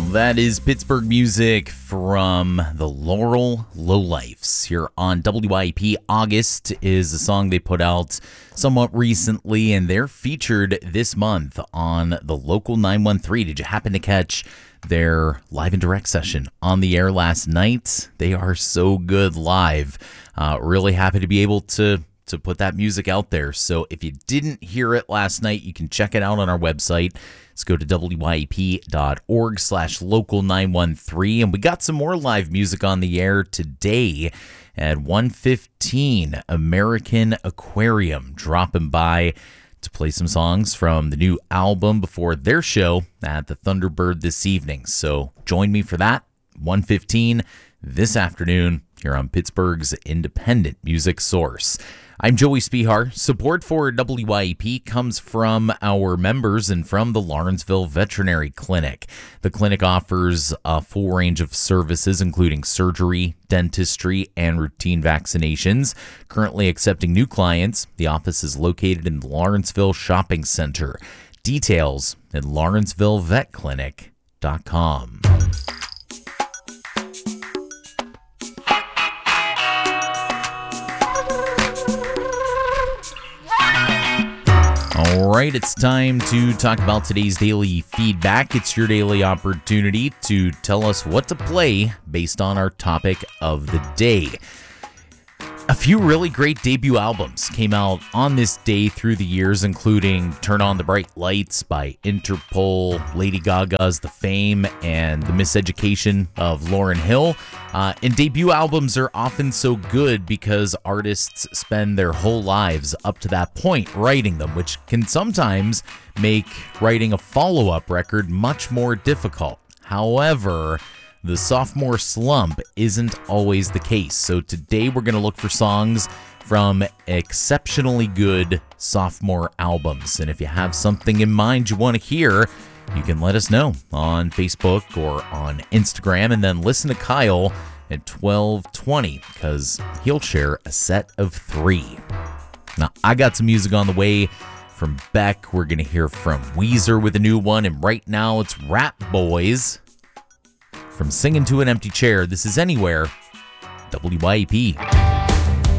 That is Pittsburgh music from the Laurel Lowlifes here on WIP. August is a song they put out somewhat recently, and they're featured this month on the Local 913. Did you happen to catch their live and direct session on the air last night? They are so good live. Really happy to be able to put that music out there. So if you didn't hear it last night, you can check it out on our website. Let's go to wyp.org/local913. And we got some more live music on the air today at 1:15. American Aquarium dropping by to play some songs from the new album before their show at the Thunderbird this evening. So join me for that, 1:15 this afternoon here on Pittsburgh's independent music source. I'm Joey Spihar. Support for WIP comes from our members and from the Lawrenceville Veterinary Clinic. The clinic offers a full range of services, including surgery, dentistry, and routine vaccinations. Currently accepting new clients, the office is located in the Lawrenceville Shopping Center. Details at lawrencevillevetclinic.com. All right, it's time to talk about today's daily feedback. It's your daily opportunity to tell us what to play based on our topic of the day. A few really great debut albums came out on this day through the years, including Turn on the Bright Lights by Interpol, Lady Gaga's The Fame, and The Miseducation of Lauryn Hill. And debut albums are often so good because artists spend their whole lives up to that point writing them, which can sometimes make writing a follow-up record much more difficult. However, the sophomore slump isn't always the case. So today we're going to look for songs from exceptionally good sophomore albums. And if you have something in mind you want to hear, you can let us know on Facebook or on Instagram, and then listen to Kyle at 12:20 because he'll share a set of 3. Now, I got some music on the way from Beck. We're going to hear from Weezer with a new one, and right now it's Rap Boys from Singing to an Empty Chair. This is Anywhere, WIP.